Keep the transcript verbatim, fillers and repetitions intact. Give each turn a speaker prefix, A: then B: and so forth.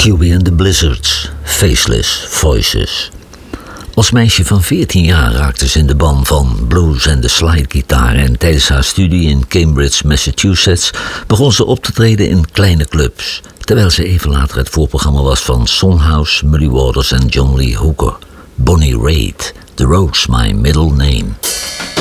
A: Huey and the Blizzards, Faceless Voices. Als meisje van veertien jaar raakte ze in de ban van blues en de slidegitaar en tijdens haar studie in Cambridge, Massachusetts begon ze op te treden in kleine clubs, terwijl ze even later het voorprogramma was van Songhouse, Muddy Waters en John Lee Hooker. Bonnie Raitt, The Road's My Middle Name.